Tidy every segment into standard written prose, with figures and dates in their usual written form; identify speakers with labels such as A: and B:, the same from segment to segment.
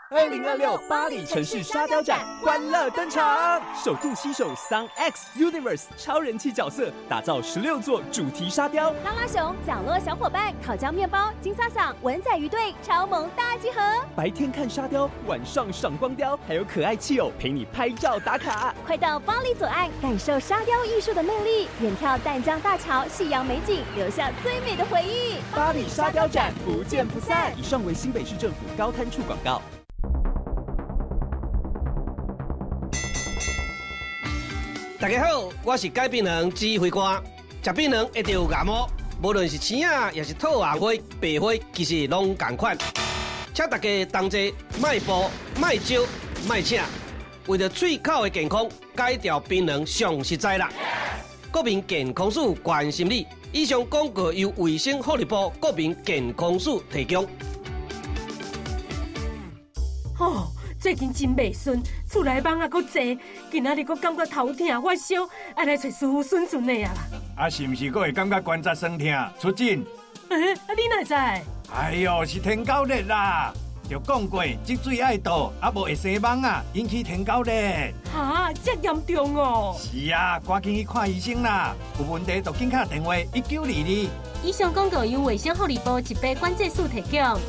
A: 2026巴黎城市沙雕展欢乐登场，首度携手 Sun X Universe 超人气角色，打造16座主题沙雕。
B: 拉拉熊、角落小伙伴、烤焦面包、金萨桑、文仔鱼队超萌大集合。
A: 白天看沙雕，晚上赏光雕，还有可爱气友陪你拍照打卡。
B: 快到巴黎左岸感受沙雕艺术的魅力，远眺淡江大桥、夕阳美景，留下最美的回忆。
A: 巴黎沙雕展不见不散。以上为新北市政府高滩处广告。
C: 大家好，我是改变人指挥官。食槟榔一定有牙毛，无论是青啊，也是透红花、白花，其实拢同款。请大家同齐，卖步、卖招、卖请，为了嘴口的健康，戒掉槟榔上实在啦。国民健康署关心你。以上广告由卫生福利部国民健康署提供。
D: 最近真袂顺，厝内蚊啊，阁济，今仔日阁感觉头痛发烧，爱来找师傅顺顺的啊啦。
E: 是毋是阁会感觉关节酸痛？出诊？
D: 你哪知？
E: 哎呦，是天狗热啦！就讲过，积水爱倒，无会生蚊啊，引起天狗热。
D: 这严重哦！
E: 是啊，赶紧去看医生啦！有问题就紧打电话1922。
D: 以上广告由卫生福利部疾病管制署提供。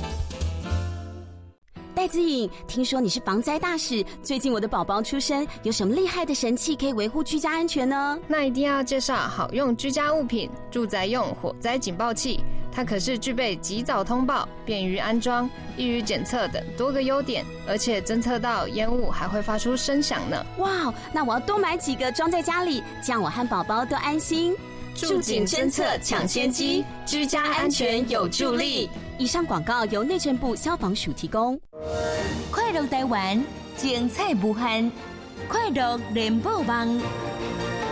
F: 戴资颖，听说你是防灾大使，最近我的宝宝出生，有什么厉害的神器可以维护居家安全呢？
G: 那一定要介绍好用居家物品——住宅用火灾警报器。它可是具备及早通报、便于安装、易于检测等多个优点，而且侦测到烟雾还会发出声响呢。
F: 哇，那我要多买几个装在家里，这样我和宝宝都安心。
G: 住警侦测抢先机，居家安全有助力。
F: 以上广告由内政部消防署提供。
H: 快乐台湾，精彩无限，快乐联播网。